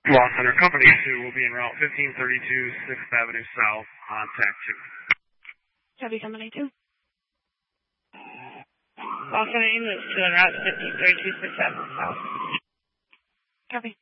Law Center Company 2 will be en route 1532 6th Avenue South on TAC 2. Copy Company 2. Law Center Ambulance 2 en route 1532 6th Avenue South. Copy.